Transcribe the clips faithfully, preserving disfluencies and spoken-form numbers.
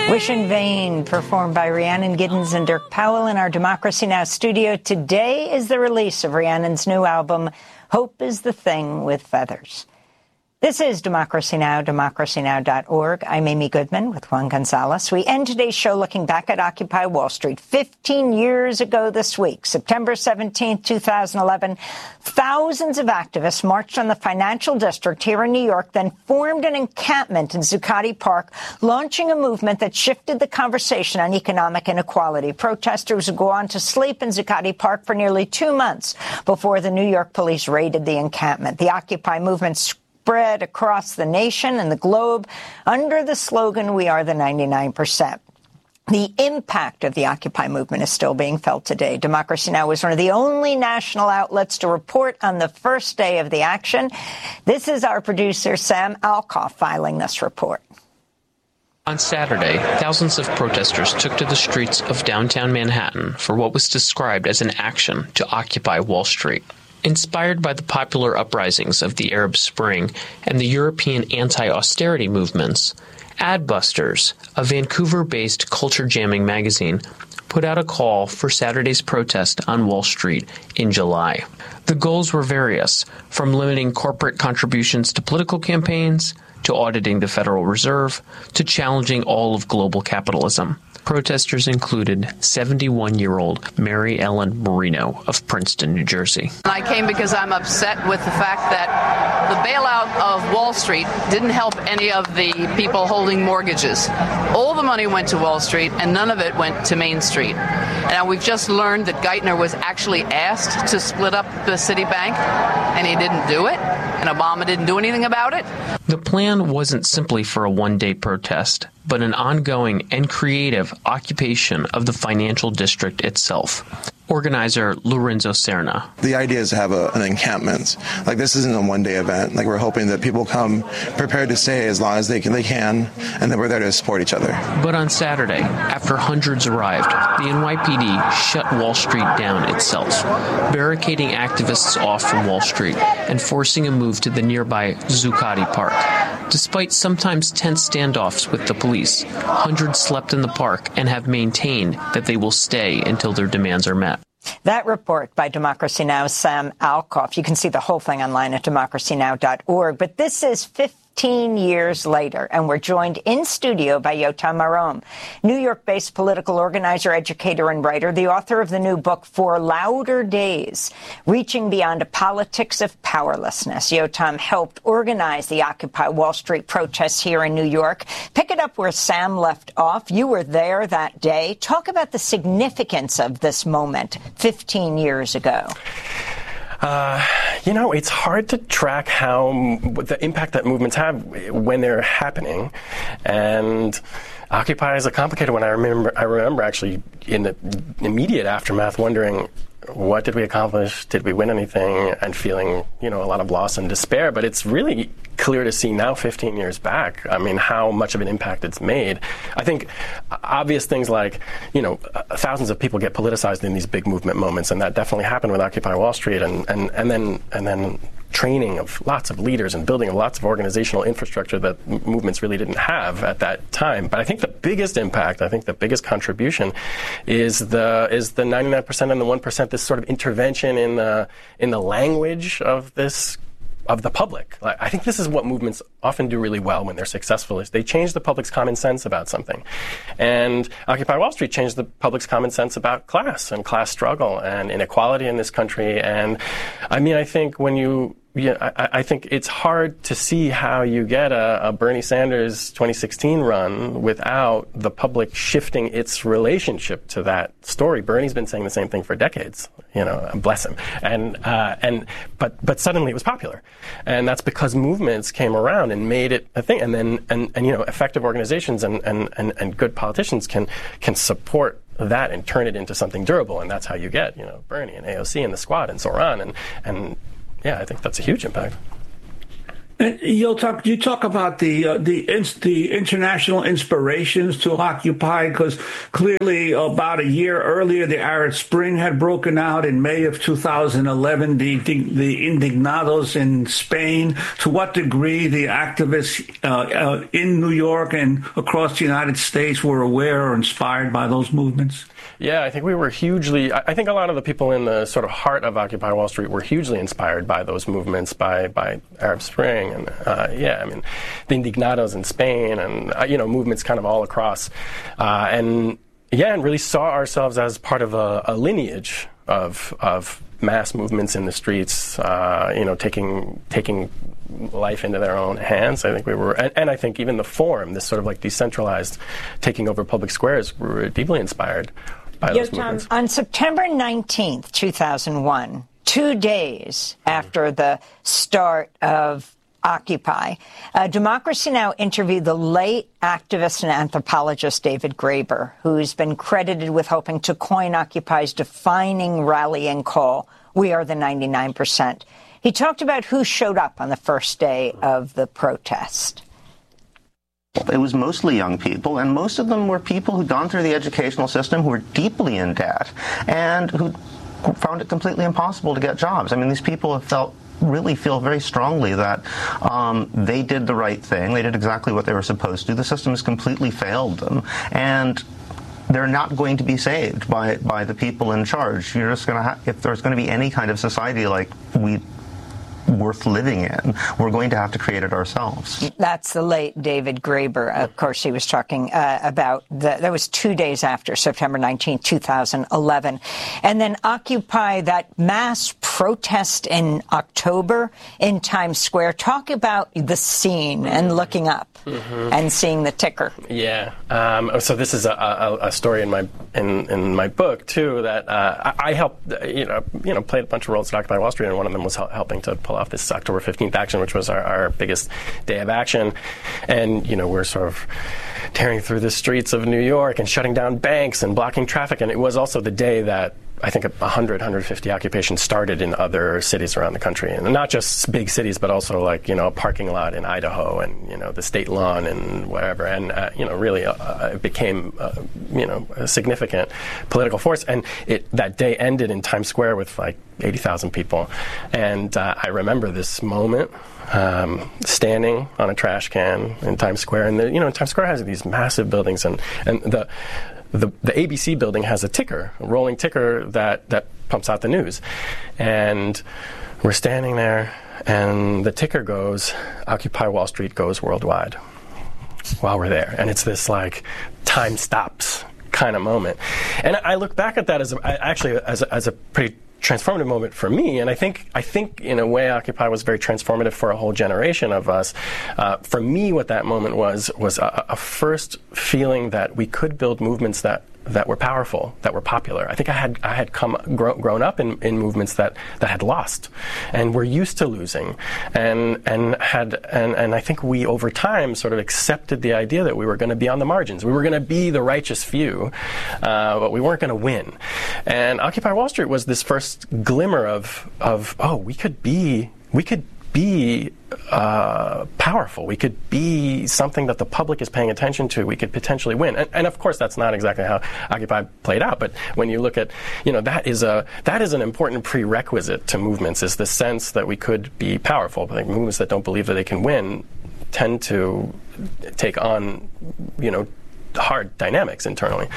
Wish in Vain, performed by Rhiannon Giddens and Dirk Powell in our Democracy Now! Studio. Today is the release of Rhiannon's new album, Hope is the Thing with Feathers. This is Democracy Now!, democracy now dot org. I'm Amy Goodman with Juan Gonzalez. We end today's show looking back at Occupy Wall Street. Fifteen years ago this week, September seventeenth, two thousand eleven, thousands of activists marched on the financial district here in New York, then formed an encampment in Zuccotti Park, launching a movement that shifted the conversation on economic inequality. Protesters would go on to sleep in Zuccotti Park for nearly two months before the New York police raided the encampment. The Occupy movement spread across the nation and the globe under the slogan, "We are the ninety-nine percent." The impact of the Occupy movement is still being felt today. Democracy Now! Was one of the only national outlets to report on the first day of the action. This is our producer, Sam Alcoff, filing this report. On Saturday, thousands of protesters took to the streets of downtown Manhattan for what was described as an action to occupy Wall Street. Inspired by the popular uprisings of the Arab Spring and the European anti-austerity movements, Adbusters, a Vancouver-based culture-jamming magazine, put out a call for Saturday's protest on Wall Street in July. The goals were various, from limiting corporate contributions to political campaigns, to auditing the Federal Reserve, to challenging all of global capitalism. Protesters included seventy-one-year-old Mary Ellen Marino of Princeton, New Jersey. I came because I'm upset with the fact that the bailout of Wall Street didn't help any of the people holding mortgages. All the money went to Wall Street, and none of it went to Main Street. Now, we've just learned that Geithner was actually asked to split up the Citibank, and he didn't do it, and Obama didn't do anything about it. The plan wasn't simply for a one-day protest, but an ongoing and creative occupation of the financial district itself. Organizer Lorenzo Serna. The idea is to have a, an encampment. Like, this isn't a one-day event. Like, we're hoping that people come prepared to stay as long as they can, they can, and then we're there to support each other. But on Saturday, after hundreds arrived, the N Y P D shut Wall Street down itself, barricading activists off from Wall Street and forcing a move to the nearby Zuccotti Park. Despite sometimes tense standoffs with the police, hundreds slept in the park and have maintained that they will stay until their demands are met. That report by Democracy Now!'s Sam Alcoff. You can see the whole thing online at democracy now dot org. But this is fifteen years later, and we're joined in studio by Yotam Marom, New York-based political organizer, educator, and writer, the author of the new book, For Louder Days, Reaching Beyond a Politics of Powerlessness. Yotam helped organize the Occupy Wall Street protests here in New York. Pick it up where Sam left off. You were there that day. Talk about the significance of this moment fifteen years ago. Uh, you know, it's hard to track how the impact that movements have when they're happening, and Occupy is a complicated one. I remember, I remember actually in the immediate aftermath wondering, what did we accomplish? Did we win anything? And feeling, you know, a lot of loss and despair. But it's really clear to see now, fifteen years back, I mean, how much of an impact it's made. I think obvious things like, you know, thousands of people get politicized in these big movement moments, and that definitely happened with Occupy Wall Street, and, and, and then and then training of lots of leaders and building of lots of organizational infrastructure that m- movements really didn't have at that time. But I think the biggest impact, I think the biggest contribution is the is the ninety-nine percent and the one percent, this sort of intervention in the in the language of this of the public. Like, I think this is what movements often do really well when they're successful, is they change the public's common sense about something. And Occupy Wall Street changed the public's common sense about class and class struggle and inequality in this country. And I mean, I think when you Yeah, I, I think it's hard to see how you get a, a Bernie Sanders twenty sixteen run without the public shifting its relationship to that story. Bernie's been saying the same thing for decades, you know, bless him. And uh, and but but suddenly it was popular, and that's because movements came around and made it a thing. And then and, and you know, effective organizations and, and, and, and good politicians can can support that and turn it into something durable. And that's how you get, you know, Bernie and A O C and the Squad and Zoran and and. Yeah, I think that's a huge impact. And you'll talk. You talk about the uh, the the international inspirations to Occupy, because clearly about a year earlier, the Arab Spring had broken out in May of two thousand eleven. The the Indignados in Spain. To what degree the activists uh, uh, in New York and across the United States were aware or inspired by those movements? Yeah, I think we were hugely, I think a lot of the people in the sort of heart of Occupy Wall Street were hugely inspired by those movements, by, by Arab Spring, and uh, yeah, I mean, the Indignados in Spain, and, uh, you know, movements kind of all across. Uh, and yeah, and really saw ourselves as part of a, a lineage of, of mass movements in the streets, uh, you know, taking, taking life into their own hands. I think we were, and, and I think even the Forum, this sort of like decentralized taking over public squares, we were deeply inspired by those movements. On September nineteenth, two thousand one, two days after the start of Occupy, uh, Democracy Now! Interviewed the late activist and anthropologist David Graeber, who's been credited with helping to coin Occupy's defining rallying call, "We are the ninety-nine percent." He talked about who showed up on the first day of the protest. It was mostly young people, and most of them were people who'd gone through the educational system, who were deeply in debt, and who found it completely impossible to get jobs. I mean, these people have felt really feel very strongly that um, they did the right thing. They did exactly what they were supposed to. The system has completely failed them, and they're not going to be saved by by the people in charge. You're just going to ha- if there's going to be any kind of society like we worth living in, we're going to have to create it ourselves. That's the late David Graeber. Of course, he was talking uh, about, the, that was two days after September nineteenth, two thousand eleven. And then Occupy, that mass protest in October in Times Square. Talk about the scene and looking up mm-hmm. and seeing the ticker. Yeah. Um, so this is a, a, a story in my in, in my book, too, that uh, I, I helped, you know, you know, played a bunch of roles at Occupy Wall Street, and one of them was hel- helping to pull off this October fifteenth action, which was our, our biggest day of action. And, you know, we're sort of tearing through the streets of New York and shutting down banks and blocking traffic. And it was also the day that I think one hundred, one hundred fifty occupations started in other cities around the country. And not just big cities, but also like, you know, a parking lot in Idaho and, you know, the state lawn and whatever. And, uh, you know, really uh, it became, uh, you know, a significant political force. And it that day ended in Times Square with like eighty thousand people. And uh, I remember this moment. Um, standing on a trash can in Times Square, and the, you know, Times Square has these massive buildings, and and the, the the A B C building has a ticker, a rolling ticker that that pumps out the news, and we're standing there, and the ticker goes, "Occupy Wall Street goes worldwide," while we're there, and it's this like time stops kind of moment, and I look back at that as a, actually as a, as a pretty transformative moment for me, and I think I think in a way Occupy was very transformative for a whole generation of us. Uh, for me, what that moment was was a, a first feeling that we could build movements that that were powerful, that were popular. I think I had I had come grow, grown up in, in movements that, that had lost and were used to losing, and and had and, and I think we over time sort of accepted the idea that we were going to be on the margins. We were going to be the righteous few, uh, but we weren't going to win. And Occupy Wall Street was this first glimmer of of oh, we could be we could be uh, powerful. We could be something that the public is paying attention to. We could potentially win. And, and of course, that's not exactly how Occupy played out. But when you look at, you know, that is a that is an important prerequisite to movements, is the sense that we could be powerful. Like movements that don't believe that they can win tend to take on, you know, hard dynamics internally.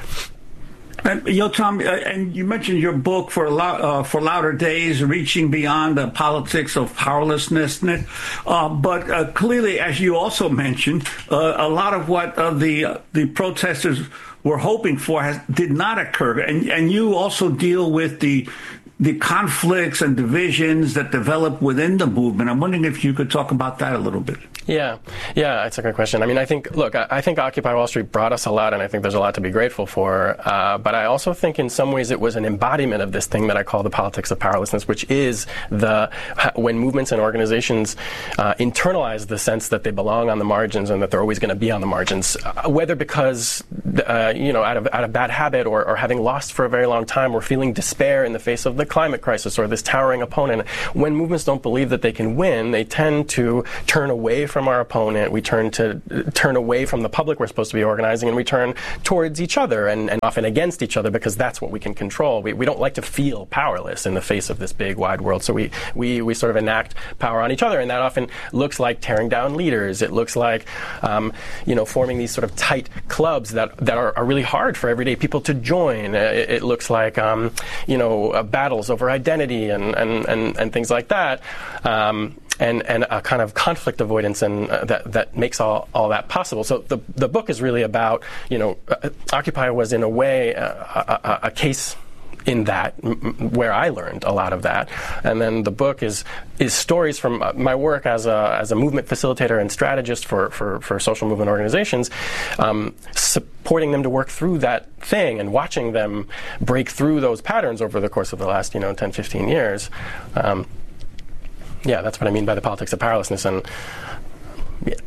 And, you know, Tom, uh, and you mentioned your book for uh, for Louder Days, reaching beyond the politics of powerlessness. Uh, but uh, clearly, as you also mentioned, uh, a lot of what uh, the uh, the protesters were hoping for has, did not occur. And and you also deal with the the conflicts and divisions that develop within the movement. I'm wondering if you could talk about that a little bit. Yeah, yeah, it's a good question. I mean, I think, look, I, I think Occupy Wall Street brought us a lot, and I think there's a lot to be grateful for. Uh, but I also think in some ways it was an embodiment of this thing that I call the politics of powerlessness, which is the when movements and organizations uh, internalize the sense that they belong on the margins and that they're always going to be on the margins, uh, whether because uh, you know, out of out of bad habit or, or having lost for a very long time, or feeling despair in the face of the climate crisis or this towering opponent. When movements don't believe that they can win, they tend to turn away from our opponent. We turn to turn away from the public we're supposed to be organizing, and we turn towards each other and, and often against each other, because that's what we can control. We, we don't like to feel powerless in the face of this big, wide world. So we, we, we sort of enact power on each other, and that often looks like tearing down leaders. It looks like, um, you know, forming these sort of tight clubs that that are, are really hard for everyday people to join. It, it looks like, um, you know, uh, battles over identity and, and, and, and things like that. Um, And, and a kind of conflict avoidance, and uh, that that makes all, all that possible. So the the book is really about, you know, uh, Occupy was in a way uh, a, a, a case in that m- where I learned a lot of that, and then the book is is stories from uh, my work as a as a movement facilitator and strategist for for, for social movement organizations, um, supporting them to work through that thing and watching them break through those patterns over the course of the last, you know, ten, fifteen years. Um, Yeah, that's what I mean by the politics of powerlessness, and yeah,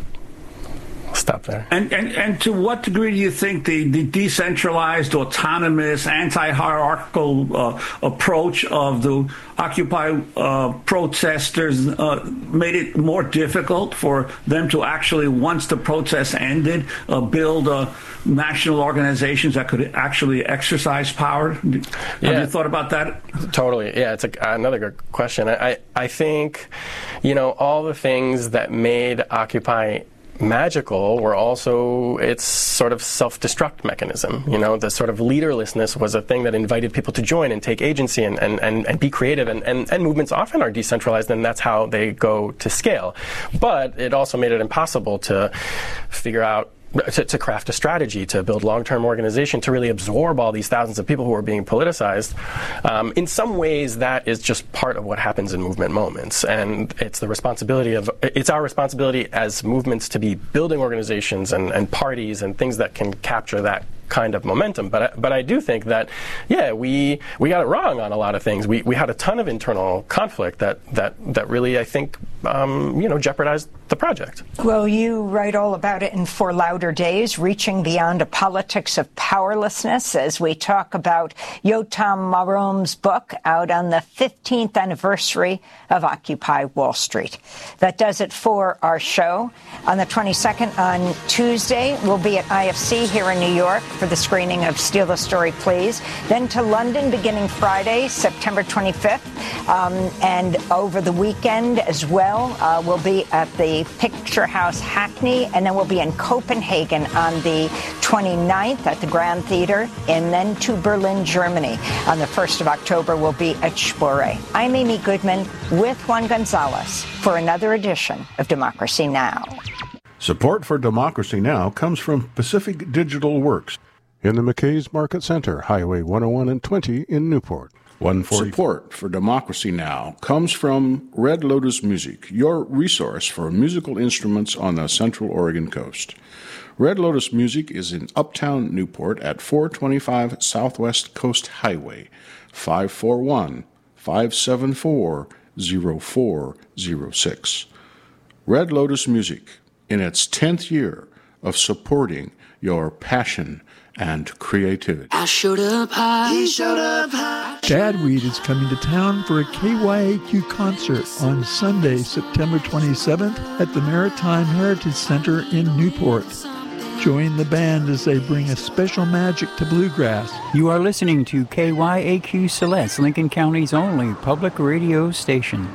I'll stop there. And, and and to what degree do you think the, the decentralized, autonomous, anti-hierarchical uh, approach of the Occupy uh, protesters uh, made it more difficult for them to actually, once the protests ended, uh, build uh, national organizations that could actually exercise power? Have yeah. you thought about that? Totally. Yeah, it's a, another good question. I, I, I think, you know, all the things that made Occupy magical were also its sort of self-destruct mechanism. You know, the sort of leaderlessness was a thing that invited people to join and take agency and, and, and, and be creative. And, and, and movements often are decentralized, and that's how they go to scale. But it also made it impossible to figure out To, to craft a strategy, to build long-term organization, to really absorb all these thousands of people who are being politicized. Um, in some ways, that is just part of what happens in movement moments, and it's the responsibility of it's our responsibility as movements to be building organizations and, and parties and things that can capture that kind of momentum. But I, but I do think that, yeah, we we got it wrong on a lot of things. We we had a ton of internal conflict that that that really, I think, um, you know, jeopardized the project. Well, you write all about it in For Louder Days, Reaching Beyond a Politics of Powerlessness, as we talk about Yotam Marom's book out on the fifteenth anniversary of Occupy Wall Street. That does it for our show. On the twenty-second, on Tuesday, we'll be at I F C here in New York for the screening of Steal the Story, Please. Then to London beginning Friday, September twenty-fifth. Um, and over the weekend as well, uh, we'll be at the Picture House Hackney, and then we'll be in Copenhagen on the twenty-ninth at the Grand Theater, and then to Berlin, Germany. On the first of October, we'll be at Spore. I'm Amy Goodman with Juan Gonzalez for another edition of Democracy Now! Support for Democracy Now! Comes from Pacific Digital Works in the McKay's Market Center, Highway one oh one and twenty in Newport. one forty Support for Democracy Now! Comes from Red Lotus Music, your resource for musical instruments on the Central Oregon coast. Red Lotus Music is in Uptown Newport at four twenty-five Southwest Coast Highway, five four one, five seven four, zero four zero six. Red Lotus Music, in its tenth year of supporting your passion and creativity. I showed up high. He showed up high. Chad Weed is coming to town for a K Y A Q concert on Sunday, September twenty-seventh at the Maritime Heritage Center in Newport. Join the band as they bring a special magic to bluegrass. You are listening to K Y A Q Celeste, Lincoln County's only public radio station.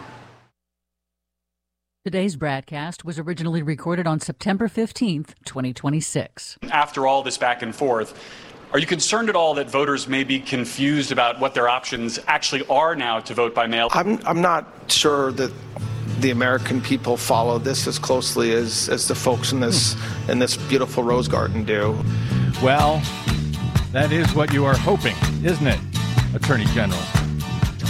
Today's broadcast was originally recorded on September fifteenth, twenty twenty-six. After all this back and forth, are you concerned at all that voters may be confused about what their options actually are now to vote by mail? I'm, I'm not sure that the American people follow this as closely as, as the folks in this, in this beautiful rose garden do. Well, that is what you are hoping, isn't it, Attorney General?